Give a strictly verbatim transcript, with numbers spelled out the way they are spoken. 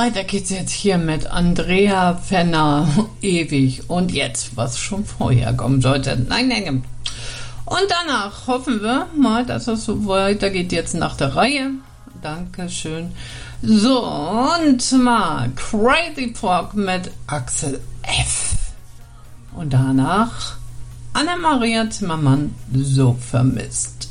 weiter geht's jetzt hier mit Andrea Fenner, ewig. Und jetzt, was schon vorher kommen sollte. Nein, nein, nein. Und danach hoffen wir mal, dass es so weitergeht jetzt nach der Reihe. Dankeschön. So, und mal Crazy Frog mit Axel F. Und danach Anna-Maria Zimmermann, so vermisst.